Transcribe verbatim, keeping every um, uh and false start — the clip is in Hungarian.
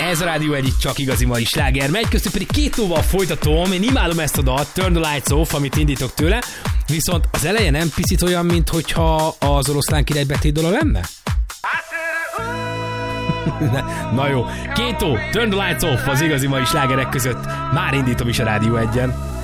Ez a Rádió egy csak igazi mai sláger megy, köztük pedig két óval folytatom, én imádom ezt a dalt, Turn the Lights Off, amit indítok tőle, viszont az eleje nem picit olyan, mint hogyha az Oroszlán király betétdala lenne? Na jó, két ó, Turn the Lights Off az igazi mai slágerek között, már indítom is a Rádió egyen.